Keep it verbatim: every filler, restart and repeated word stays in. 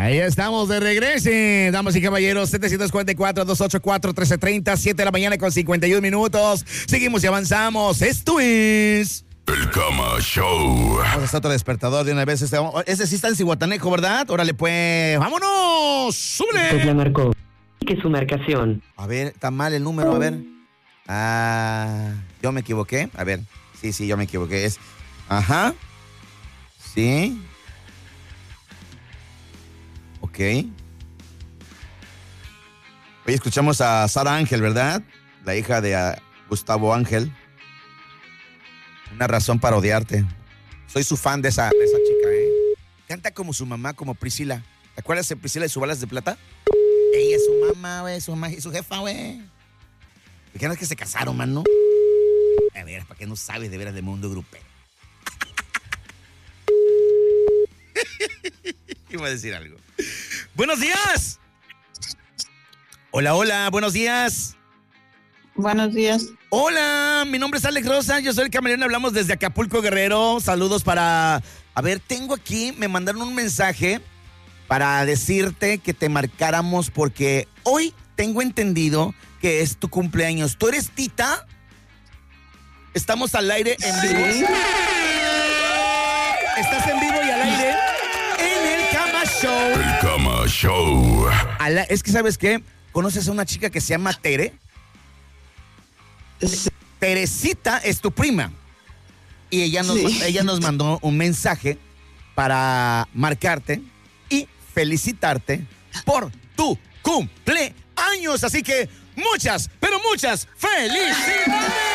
Ahí estamos de regreso, damas y caballeros, setecientos cuarenta y cuatro, doscientos ochenta y cuatro, trece treinta, siete de la mañana con cincuenta y uno minutos. Seguimos y avanzamos. Esto es... El Cama Show. Vamos a hacer otro despertador de una vez. Este, ese sí está en Cihuatanejo, ¿verdad? Órale, pues, ¡vámonos! ¡Súbele! Usted ya marcó. Que su marcación. A ver, está mal el número, a ver. Ah, yo me equivoqué. A ver, sí, sí, yo me equivoqué. Es, ajá. Sí. Ok. Hoy escuchamos a Sara Ángel, ¿verdad? La hija de uh, Gustavo Ángel. Una razón para odiarte. Soy su fan de esa, de esa chica, ¿eh? Canta como su mamá, como Priscila. ¿Te acuerdas de Priscila y sus balas de plata? Ella es su mamá, güey, su mamá y su jefa, güey. ¿Por qué no es que se casaron, mano? A ver, ¿para qué no sabes de veras del mundo grupero? Iba a decir algo. ¡Buenos días! Hola, hola, buenos días. Buenos días. Hola, mi nombre es Alex Rosa, yo soy el camarero, hablamos desde Acapulco, Guerrero. Saludos para... A ver, tengo aquí, me mandaron un mensaje para decirte que te marcáramos porque hoy tengo entendido que es tu cumpleaños. ¿Tú eres Tita? Estamos al aire en vivo. Sí. Estás en vivo y al aire en el Cama Show. El Cama Show. A la- es que, ¿sabes qué? ¿Conoces a una chica que se llama Tere? Teresita es tu prima. Y ella nos, Sí. ella nos mandó un mensaje para marcarte y felicitarte por tu cumpleaños. Así que muchas, pero muchas felicidades.